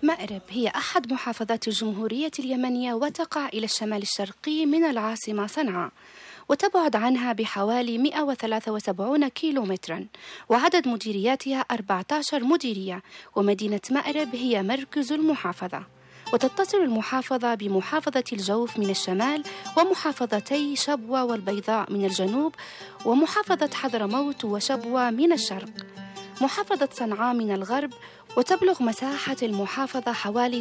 مأرب هي أحد محافظات الجمهورية اليمنية، وتقع إلى الشمال الشرقي من العاصمة صنعاء، وتبعد عنها بحوالي 173 كيلومترا، وعدد مديرياتها 14 مديرية. ومدينة مأرب هي مركز المحافظة، وتتصل المحافظة بمحافظة الجوف من الشمال، ومحافظتي شبوة والبيضاء من الجنوب، ومحافظة حضرموت وشبوة من الشرق، محافظة صنعاء من الغرب. وتبلغ مساحة المحافظة حوالي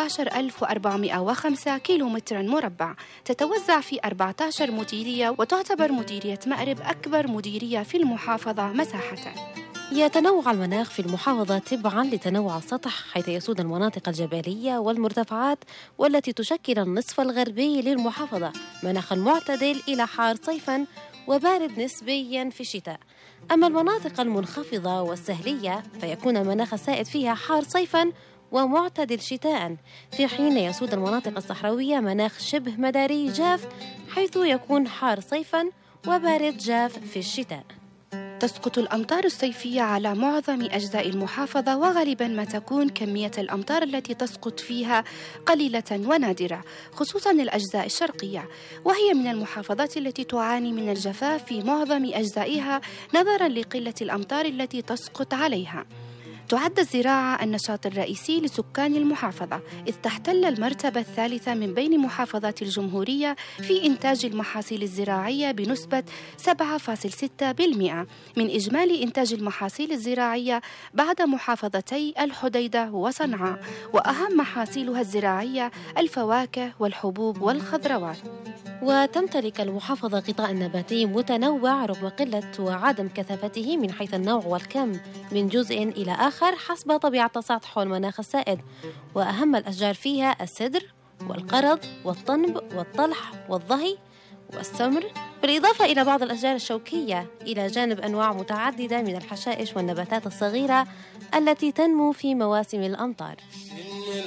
17405 كيلومتر مربع، تتوزع في 14 مديرية، وتعتبر مديرية مأرب أكبر مديرية في المحافظة مساحة. يتنوع المناخ في المحافظة تبعاً لتنوع السطح، حيث يسود المناطق الجبلية والمرتفعات والتي تشكل النصف الغربي للمحافظة مناخ معتدل إلى حار صيفاً وبارد نسبياً في الشتاء. أما المناطق المنخفضة والسهلية فيكون المناخ السائد فيها حار صيفاً ومعتدل شتاءً، في حين يسود المناطق الصحراوية مناخ شبه مداري جاف، حيث يكون حار صيفاً وبارد جاف في الشتاء. تسقط الأمطار الصيفية على معظم أجزاء المحافظة، وغالباً ما تكون كمية الأمطار التي تسقط فيها قليلة ونادرة، خصوصاً الأجزاء الشرقية، وهي من المحافظات التي تعاني من الجفاف في معظم أجزائها نظراً لقلة الأمطار التي تسقط عليها. تعد الزراعة النشاط الرئيسي لسكان المحافظة، إذ تحتل المرتبة الثالثة من بين محافظات الجمهورية في إنتاج المحاصيل الزراعية بنسبة 7.6% من إجمالي إنتاج المحاصيل الزراعية، بعد محافظتي الحديدة وصنعاء، وأهم محاصيلها الزراعية الفواكه والحبوب والخضروات. وتمتلك المحافظة غطاء نباتي متنوع رغم قلة وعدم كثافته من حيث النوع والكم من جزء إلى آخر حسب طبيعة السطح والمناخ السائد، وأهم الأشجار فيها السدر والقرض والطنب والطلح والظهي والسمر، بالإضافة إلى بعض الأشجار الشوكية، إلى جانب أنواع متعددة من الحشائش والنباتات الصغيرة التي تنمو في مواسم الأمطار.